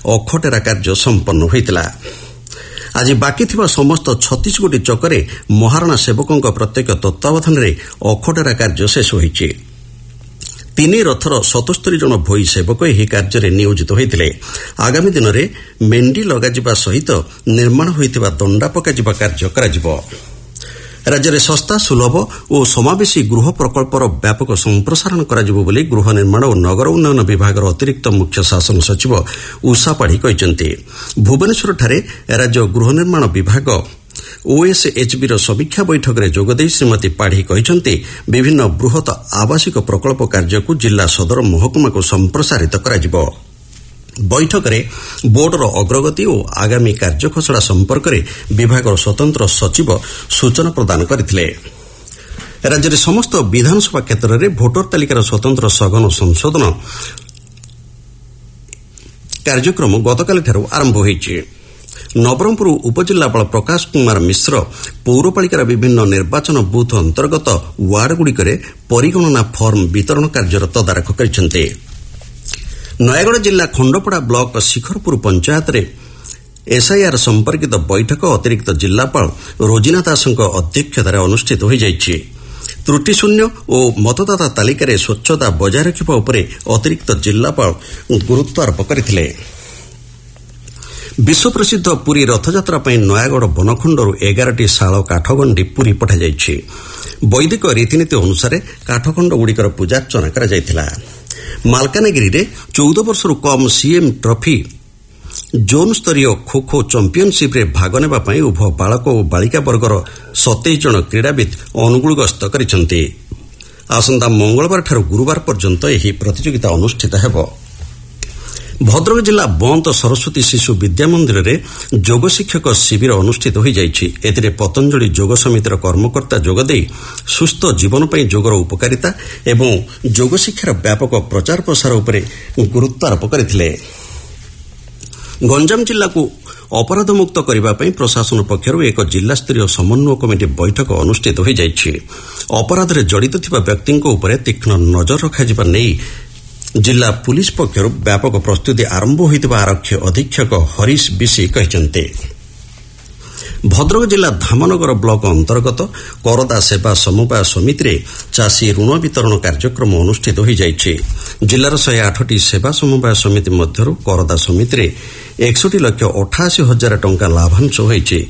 ଅଖଟେରା କାର୍ଯ୍ୟ ସମ୍ପନ୍ନ ହୋଇଥିଲା। ଆଜି ବାକି ଥିବା ସମସ୍ତ 36 ଗୋଟି ଚକରେ ମହାରଣା ସେବକଙ୍କ ପ୍ରତ୍ୟେକ ତତ୍ତ୍ୱାବଧାନରେ ଅଖଟେରା କାର୍ଯ୍ୟ ଶେଷ ହୋଇଛି। 3 ରଥର 77 ଜଣ ଭୋଇ ସେବକ ଏହି କାର୍ଯ୍ୟରେ ନିୟୋଜିତ ହୋଇଥିଲେ। ଆଗାମୀ ଦିନରେ ମେଣ୍ଡି ଲଗାଯିବା ସହିତ ନିର୍ମାଣ ହୋଇଥିବା ଦଣ୍ଡା ପକାଯିବା କାର୍ଯ୍ୟ କରାଯିବ। ରାଜ୍ୟରେ ଶସ୍ତା ସୁଲଭ ଓ ସମାବେଶୀ ଗୃହ ପ୍ରକଳ୍ପର ବ୍ୟାପକ ସମ୍ପ୍ରସାରଣ କରାଯିବ ବୋଲି ଗୃହ ନିର୍ମାଣ ଓ ନଗର ଉନ୍ନୟନ ବିଭାଗର ଅତିରିକ୍ତ ମୁଖ୍ୟ ଶାସନ ସଚିବ ଉଷା ପାଢ଼ୀ କହିଛନ୍ତି। ଭୁବନେଶ୍ୱରଠାରେ ରାଜ୍ୟ ଗୃହ ନିର୍ମାଣ ବିଭାଗ ଓଏସ୍ଏଚ୍ବିର ସମୀକ୍ଷା ବୈଠକରେ ଯୋଗଦେଇ ଶ୍ରୀମତୀ ପାଢ଼ୀ କହିଛନ୍ତି, ବିଭିନ୍ନ ବୃହତ ଆବାସିକ ପ୍ରକଳ୍ପ କାର୍ଯ୍ୟକୁ ଜିଲ୍ଲା ସଦର ମହକୁମାକୁ ସମ୍ପ୍ରସାରିତ କରାଯିବ। ବୈଠକରେ ବୋର୍ଡର ଅଗ୍ରଗତି ଓ ଆଗାମୀ କାର୍ଯ୍ୟଖସଡ଼ା ସମ୍ପର୍କରେ ବିଭାଗର ସ୍ୱତନ୍ତ୍ର ସଚିବ ସୂଚନା ପ୍ରଦାନ କରିଥିଲେ। ରାଜ୍ୟରେ ସମସ୍ତ ବିଧାନସଭା କ୍ଷେତ୍ରରେ ଭୋଟର ତାଲିକାର ସ୍ୱତନ୍ତ୍ର ସଘନ ସଂଶୋଧନ କାର୍ଯ୍ୟକ୍ରମ ଗତକାଲିଠାରୁ ଆରମ୍ଭ ହୋଇଛି। ନବରଙ୍ଗପୁର ଉପଜିଲ୍ଲାପାଳ ପ୍ରକାଶ କୁମାର ମିଶ୍ର ପୌରପାଳିକାର ବିଭିନ୍ନ ନିର୍ବାଚନ ବୁଥ୍ ଅନ୍ତର୍ଗତ ୱାର୍ଡଗୁଡ଼ିକରେ ପରିଗଣନା ଫର୍ମ ବିତରଣ କାର୍ଯ୍ୟର ତଦାରଖ କରିଛନ୍ତି। ନୟାଗଡ଼ ଜିଲ୍ଲା ଖଣ୍ଡପଡ଼ା ବ୍ଲକ ଶିଖରପୁର ପଞ୍ଚାୟତରେ ଏସ୍ଆଇଆର୍ ସମ୍ପର୍କିତ ବୈଠକ ଅତିରିକ୍ତ ଜିଲ୍ଲାପାଳ ରୋଜିନା ଦାସଙ୍କ ଅଧ୍ୟକ୍ଷତାରେ ଅନୁଷ୍ଠିତ ହୋଇଯାଇଛି। ତ୍ରୁଟିଶୂନ୍ୟ ଓ ମତଦାତା ତାଲିକାରେ ସ୍ୱଚ୍ଛତା ବଜାୟ ରଖିବା ଉପରେ ଅତିରିକ୍ତ ଜିଲ୍ଲାପାଳ ଗୁରୁତ୍ୱାରୋପ କରିଥିଲେ। ବିଶ୍ୱପ୍ରସିଦ୍ଧ ପୁରୀ ରଥଯାତ୍ରା ପାଇଁ ନୟାଗଡ଼ ବନଖଣ୍ଡରୁ 11ଟି ଶାଳ କାଠଗଣ୍ଡି ପୁରୀ ପଠାଯାଇଛି। ବୈଦିକ ରୀତିନୀତି ଅନୁସାରେ କାଠଖଣ୍ଡଗୁଡ଼ିକର ପୂଜାର୍ଚ୍ଚନା କରାଯାଇଥିଲା। ମାଲକାନଗିରିରେ 14 ବର୍ଷରୁ କମ୍ ସିଏମ୍ ଟ୍ରଫି ଜୋନ୍ ସ୍ତରୀୟ ଖୋଖୋ ଚାମ୍ପିୟନସିପ୍ରେ ଭାଗ ନେବା ପାଇଁ ଉଭୟ ବାଳକ ଓ ବାଳିକା ବର୍ଗର 27 ଜଣ କ୍ରୀଡ଼ାବିତ୍ ଅନୁଗୁଳ ଗସ୍ତ କରିଛନ୍ତି। ଆସନ୍ତା ମଙ୍ଗଳବାରଠାରୁ ଗୁରୁବାର ପର୍ଯ୍ୟନ୍ତ ଏହି ପ୍ରତିଯୋଗିତା ଅନୁଷ୍ଠିତ ହେବ। ଭଦ୍ରକ ଜିଲ୍ଲା ବନ୍ତ ସରସ୍ୱତୀ ଶିଶୁ ବିଦ୍ୟାମନ୍ଦିରରେ ଯୋଗ ଶିକ୍ଷକ ଶିବିର ଅନୁଷ୍ଠିତ ହୋଇଯାଇଛି। ଏଥିରେ ପତଞ୍ଜଳି ଯୋଗ ସମିତିର କର୍ମକର୍ତ୍ତା ଯୋଗଦେଇ ସୁସ୍ଥ ଜୀବନ ପାଇଁ ଯୋଗର ଉପକାରିତା ଏବଂ ଯୋଗ ଶିକ୍ଷାର ବ୍ୟାପକ ପ୍ରଚାର ପ୍ରସାର ଉପରେ ଗୁରୁତ୍ୱାରୋପ କରିଥିଲେ। ଗଞ୍ଜାମ ଜିଲ୍ଲାକୁ ଅପରାଧମୁକ୍ତ କରିବା ପାଇଁ ପ୍ରଶାସନ ପକ୍ଷରୁ ଏକ ଜିଲ୍ଲାସ୍ତରୀୟ ସମନ୍ୱୟ କମିଟି ବୈଠକ ଅନୁଷ୍ଠିତ ହୋଇଯାଇଛି। ଅପରାଧରେ ଜଡ଼ିତ ଥିବା ବ୍ୟକ୍ତିଙ୍କ ଉପରେ ତୀକ୍ଷ୍ଣ ନଜର ରଖାଯିବା ନେଇ ଜିଲ୍ଲା ପୁଲିସ୍ ପକ୍ଷରୁ ବ୍ୟାପକ ପ୍ରସ୍ତୁତି ଆରମ୍ଭ ହୋଇଥିବା ଆରକ୍ଷୀ ଅଧୀକ୍ଷକ ହରିଶ ବିଶି କହିଛନ୍ତି। ଭଦ୍ରକ ଜିଲ୍ଲା ଧାମନଗର ବ୍ଲକ ଅନ୍ତର୍ଗତ କରଦା ସେବା ସମବାୟ ସମିତିରେ ଚାଷୀ ଋଣ ବିତରଣ କାର୍ଯ୍ୟକ୍ରମ ଅନୁଷ୍ଠିତ ହୋଇଯାଇଛି। ଜିଲ୍ଲାର 108ଟି ସେବା ସମବାୟ ସମିତି ମଧ୍ୟରୁ କରଦା ସମିତିରେ 61,88,000 ଟଙ୍କା ଲାଭାଂଶ ହୋଇଛି।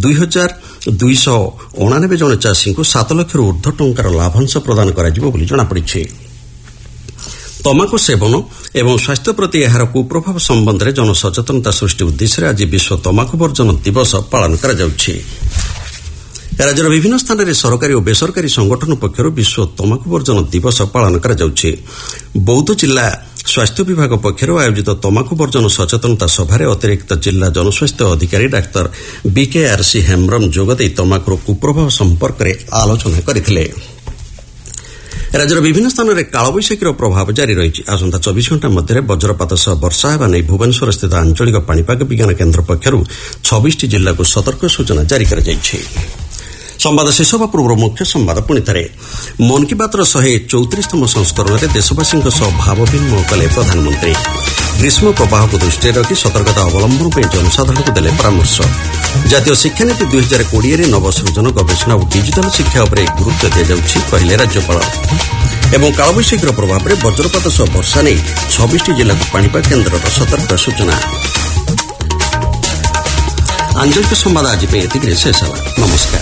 2,299 ଜଣ ଚାଷୀଙ୍କୁ 7 ଲକ୍ଷରୁ ଊର୍ଦ୍ଧ୍ୱ ଟଙ୍କାର ଲାଭାଂଶ ପ୍ରଦାନ କରାଯିବ ବୋଲି ଜଣାପଡ଼ିଛି। ତମାଖୁ ସେବନ ଏବଂ ସ୍ୱାସ୍ଥ୍ୟ ପ୍ରତି ଏହାର କୁପ୍ରଭାବ ସମ୍ବନ୍ଧରେ ଜନସଚେତନତା ସୃଷ୍ଟି ଉଦ୍ଦେଶ୍ୟରେ ଆଜି ବିଶ୍ୱ ତମାଖୁ ବର୍ଜନ ଦିବସ ପାଳନ କରାଯାଉଛି। ରାଜ୍ୟର ବିଭିନ୍ନ ସ୍ଥାନରେ ସରକାରୀ ଓ ବେସରକାରୀ ସଂଗଠନ ପକ୍ଷରୁ ବିଶ୍ୱ ତମାଖୁ ବର୍ଜନ ଦିବସ ପାଳନ କରାଯାଉଛି। ବୌଦ୍ଧ ଜିଲ୍ଲା ସ୍ୱାସ୍ଥ୍ୟ ବିଭାଗ ପକ୍ଷରୁ ଆୟୋଜିତ ତମାଖୁ ବର୍ଜନ ସଚେତନତା ସଭାରେ ଅତିରିକ୍ତ ଜିଲ୍ଲା ଜନସ୍ୱାସ୍ଥ୍ୟ ଅଧିକାରୀ ଡାକ୍ତର ବିକେଆର୍ସି ହେମ୍ବ୍ରମ ଯୋଗଦେଇ ତମାଖୁର କୁପ୍ରଭାବ ସମ୍ପର୍କରେ ଆଲୋଚନା କରିଥିଲେ। ରାଜ୍ୟର ବିଭିନ୍ନ ସ୍ଥାନରେ କାଳବୈଶାଖୀର ପ୍ରଭାବ ଜାରି ରହିଛି। ଆସନ୍ତା 24 ଘଣ୍ଟା ମଧ୍ୟରେ ବଜ୍ରପାତ ସହ ବର୍ଷା ହେବା ନେଇ ଭୁବନେଶ୍ୱରସ୍ଥିତ ଆଞ୍ଚଳିକ ପାଣିପାଗ ବିଜ୍ଞାନ କେନ୍ଦ୍ର ପକ୍ଷରୁ 26ଟି ଜିଲ୍ଲାକୁ ସତର୍କ ସୂଚନା ଜାରି କରାଯାଇଛି। ସମ୍ବାଦ ଶେଷ ହେବା ପୂର୍ବରୁ ମୁଖ୍ୟ ସମ୍ବାଦ ପୁଣିଥରେ। ମନ୍ କି ବାତ୍ର 134ତମ ସଂସ୍କରଣରେ ଦେଶବାସୀଙ୍କ ସହ ଭାବ ବିନିମୟ କଲେ ପ୍ରଧାନମନ୍ତ୍ରୀ। ଗ୍ରୀଷ୍ମ ପ୍ରବାହକୁ ଦୃଷ୍ଟିରେ ରଖି ସତର୍କତା ଅବଲମ୍ବନ ପାଇଁ ଜନସାଧାରଣଙ୍କୁ ଦେଲେ ପରାମର୍ଶ। ଜାତୀୟ ଶିକ୍ଷାନୀତି 2020ରେ ନବସୃଜନ ଗବେଷଣା ଓ ଡିଜିଟାଲ ଶିକ୍ଷା ଉପରେ ଗୁରୁତ୍ୱ ଦିଆଯାଉଛି କହିଲେ ରାଜ୍ୟପାଳ। ଏବଂ କାଳବୈଶାଖୀର ପ୍ରଭାବରେ ବଜ୍ରପାତ ସହ ବର୍ଷା ନେଇ 26ଟି ଜିଲ୍ଲାକୁ ପାଣିପାଗ କେନ୍ଦ୍ରର ସତର୍କ ସୂଚନା। ଆଞ୍ଚଳିକ ସମ୍ବାଦ ଆଜି ପାଇଁ ଏତିକିରେ ଶେଷ ହେଲା। ନମସ୍କାର।